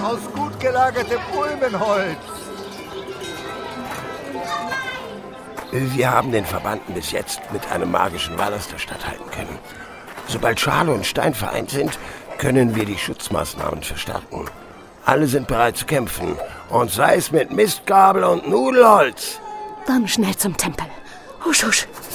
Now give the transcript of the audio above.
aus gut gelagertem Ulmenholz. Wir haben den Verbannten bis jetzt mit einem magischen Wall aus der Stadt halten können. Sobald Schale und Stein vereint sind, können wir die Schutzmaßnahmen verstärken. Alle sind bereit zu kämpfen. Und sei es mit Mistgabel und Nudelholz. Dann schnell zum Tempel. Husch, husch.